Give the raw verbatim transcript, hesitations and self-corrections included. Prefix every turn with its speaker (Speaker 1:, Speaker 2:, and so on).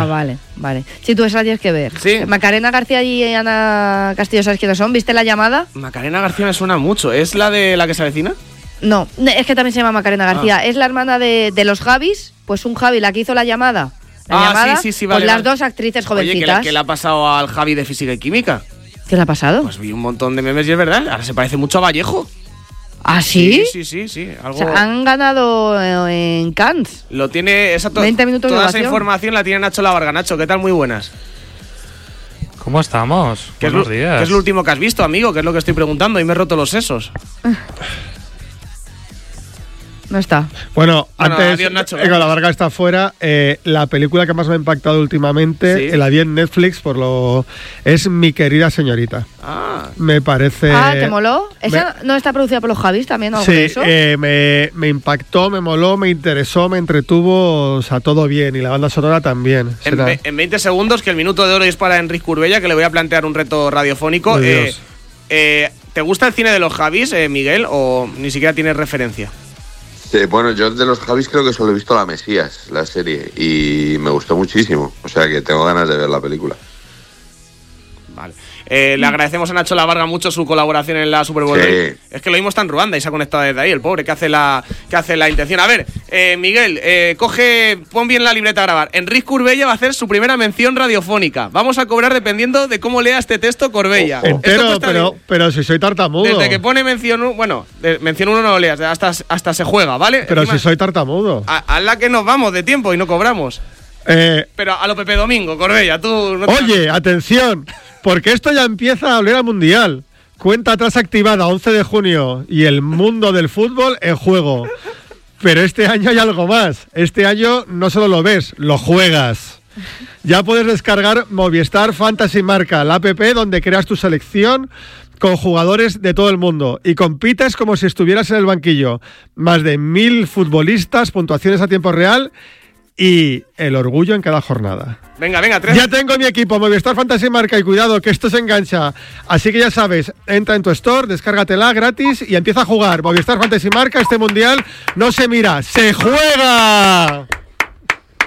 Speaker 1: vale, vale. Sí, tú esa tienes que ver.
Speaker 2: Sí.
Speaker 1: Macarena García y Ana Castillo, ¿sabes quiénes son? ¿Viste La Llamada?
Speaker 2: Macarena García me suena mucho. ¿Es la de La que se avecina?
Speaker 1: No, es que también se llama Macarena García. Ah. Es la hermana de, de los Javis, pues un Javi, la que hizo La Llamada. La
Speaker 2: ah,
Speaker 1: llamada,
Speaker 2: sí, sí, sí, vale.
Speaker 1: Pues
Speaker 2: vale.
Speaker 1: las dos actrices jovencitas.
Speaker 2: Oye, ¿qué le, ¿qué le ha pasado al Javi de Física y Química?
Speaker 1: ¿Qué le ha pasado?
Speaker 2: Pues vi un montón de memes y es verdad. Ahora se parece mucho a Vallejo.
Speaker 1: ¿Ah, sí?
Speaker 2: Sí, sí, sí, sí. Algo...
Speaker 1: O sea, han ganado en Cannes.
Speaker 2: Lo tiene... Esa to...
Speaker 1: veinte minutos
Speaker 2: Toda
Speaker 1: de
Speaker 2: esa información la tiene Nacho Lavarga. Nacho, ¿qué tal? Muy buenas.
Speaker 3: ¿Cómo estamos?
Speaker 2: ¿Qué
Speaker 3: Buenos
Speaker 2: es lo,
Speaker 3: días.
Speaker 2: ¿Qué es lo último que has visto, amigo? ¿Qué es lo que estoy preguntando? Y me he roto los sesos.
Speaker 1: No está.
Speaker 4: Bueno,
Speaker 2: bueno
Speaker 4: antes,
Speaker 2: adiós, Nacho,
Speaker 4: eh, la Varga está fuera. Eh, la película que más me ha impactado últimamente,
Speaker 2: ¿Sí?
Speaker 4: eh, la vi en Netflix, por lo es Mi querida señorita.
Speaker 2: Ah.
Speaker 4: Me parece...
Speaker 1: Ah, ¿te moló? ¿Esa
Speaker 4: me...
Speaker 1: no está producida por los Javis también o algo
Speaker 4: sí,
Speaker 1: de eso?
Speaker 4: Eh, me, me impactó, me moló, me interesó, me entretuvo, o sea, todo bien. Y la banda sonora también.
Speaker 2: En, ve en veinte segundos, que el minuto de oro es para Enrique Curbella, que le voy a plantear un reto radiofónico. Eh, eh, ¿Te gusta el cine de los Javis, eh, Miguel, o ni siquiera tienes referencia?
Speaker 5: Sí, bueno, yo de los Javis creo que solo he visto La Mesías, la serie, y me gustó muchísimo. O sea que tengo ganas de ver la película.
Speaker 2: Vale. Eh, le agradecemos a Nacho Lavarga mucho su colaboración en la Super Bowl.
Speaker 5: Sí.
Speaker 2: Es que lo mismo está en Ruanda y se ha conectado desde ahí, el pobre, que hace la, que hace la intención. A ver, eh, Miguel, eh, coge, pon bien la libreta a grabar. Enrique Curbella va a hacer su primera mención radiofónica. Vamos a cobrar dependiendo de cómo lea este texto Corbella.
Speaker 4: Oh, oh. Entero, pero, pero si soy tartamudo.
Speaker 2: Desde que pone mención uno, bueno, de, mención uno no lo leas, hasta, hasta se juega, ¿vale?
Speaker 4: Pero
Speaker 2: Encima,
Speaker 4: si soy tartamudo.
Speaker 2: A, a la que nos vamos de tiempo y no cobramos.
Speaker 4: Eh,
Speaker 2: pero a lo Pepe Domingo, Corbella, tú... No te
Speaker 4: oye, das... atención, porque esto ya empieza a oler a mundial. Cuenta atrás activada, once de junio, y el mundo del fútbol en juego. Pero este año hay algo más. Este año no solo lo ves, lo juegas. Ya puedes descargar Movistar Fantasy Marca, la app donde creas tu selección con jugadores de todo el mundo y compites como si estuvieras en el banquillo. Más de mil futbolistas, puntuaciones a tiempo real y el orgullo en cada jornada.
Speaker 2: Venga, venga, tres.
Speaker 4: Ya tengo mi equipo, Movistar Fantasy Marca, y cuidado que esto se engancha. Así que ya sabes, entra en tu store, descárgatela gratis y empieza a jugar. Movistar Fantasy Marca, este mundial no se mira, se juega.